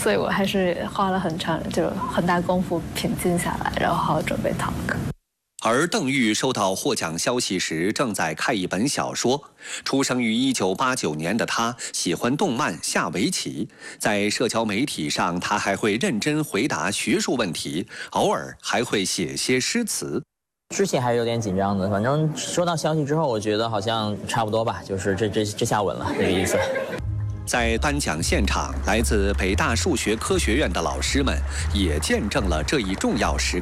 所以我还是花了很大功夫平静下来，然后好好准备talk。 而邓玉收到获奖消息时，正在看一本小说。出生于1989年的他，喜欢动漫、下围棋。在社交媒体上，他还会认真回答学术问题，偶尔还会写些诗词。 之前还是有点紧张的，反正收到消息之后，我觉得好像差不多吧，就是这下稳了那个意思。 在颁奖现场，来自北大数学科学院的老师们也见证了这一重要时刻。